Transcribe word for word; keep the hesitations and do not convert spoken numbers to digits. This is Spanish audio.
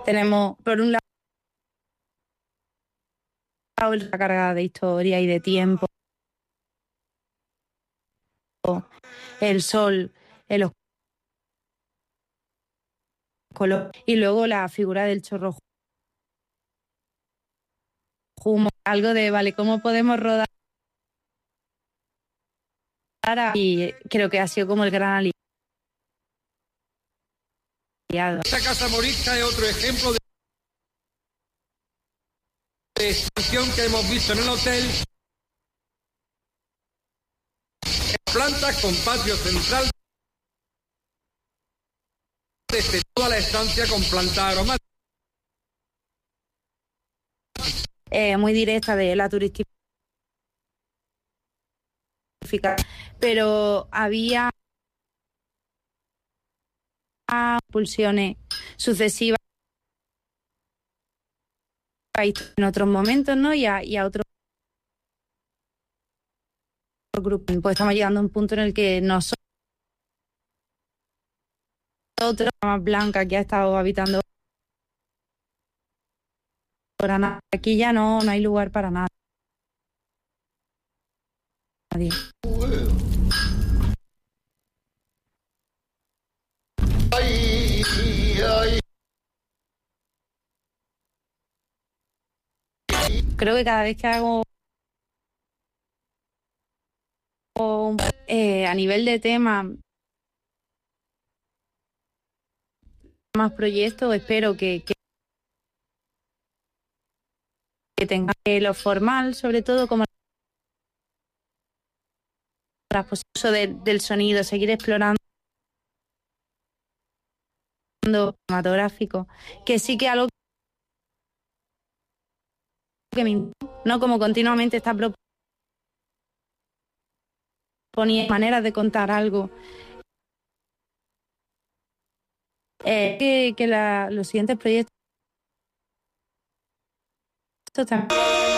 Tenemos, por un lado, la carga de historia y de tiempo, el sol, el color, y luego la figura del chorro humo, algo de, vale, ¿cómo podemos rodar? Y creo que ha sido como el gran aliado. Esta casa morisca es otro ejemplo de de expansión que hemos visto en el hotel. Planta con patio central desde toda la estancia con planta aromática. Eh, muy directa de la turística, pero había pulsiones sucesivas en otros momentos, ¿no? Y a, y a otros grupos. Pues estamos llegando a un punto en el que nosotros, más blanca que ha estado habitando aquí, ya no, no hay lugar para nada. Nadie. Ay, ay. Creo que cada vez que hago eh, a nivel de tema más proyectos, espero que, que, que tenga lo formal, sobre todo como las posibilidades de, del sonido, seguir explorando cinematográfico, que sí que algo que me, no como continuamente está proponiendo maneras de contar algo. Eh, que, que la, los siguientes proyectos también